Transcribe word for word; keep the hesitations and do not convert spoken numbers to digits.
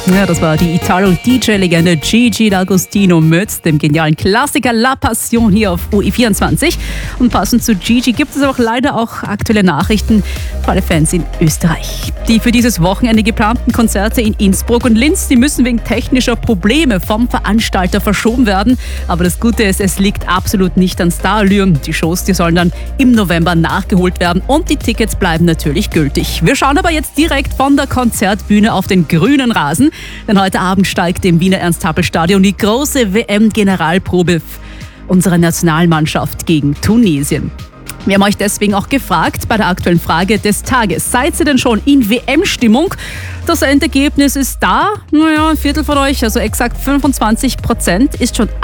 Ja, das war die Italo-D J-Legende Gigi D'Agostino mit dem genialen Klassiker La Passion hier auf U I vierundzwanzig. Und passend zu Gigi gibt es auch leider auch aktuelle Nachrichten für alle Fans in Österreich. Die für dieses Wochenende geplanten Konzerte in Innsbruck und Linz, die müssen wegen technischer Probleme vom Veranstalter verschoben werden. Aber das Gute ist, es liegt absolut nicht an Starallure. Die Shows, die sollen dann im November nachgeholt werden und die Tickets bleiben natürlich gültig. Wir schauen aber jetzt direkt von der Konzertbühne auf den grünen Rasen, denn heute Abend steigt im Wiener Ernst-Happel-Stadion die große W M-Generalprobe unserer Nationalmannschaft gegen Tunesien. Wir haben euch deswegen auch gefragt bei der aktuellen Frage des Tages. Seid ihr denn schon in W M-Stimmung? Das Endergebnis ist da. Naja, ein Viertel von euch, also exakt fünfundzwanzig Prozent, ist schon